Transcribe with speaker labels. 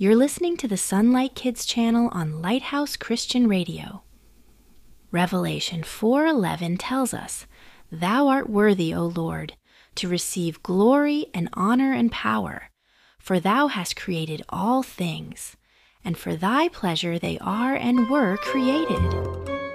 Speaker 1: You're listening to the Sunlight Kids channel on Lighthouse Christian Radio. Revelation 4:11 tells us, "Thou art worthy, O Lord, to receive glory and honor and power, for thou hast created all things, and for thy pleasure they are and were created."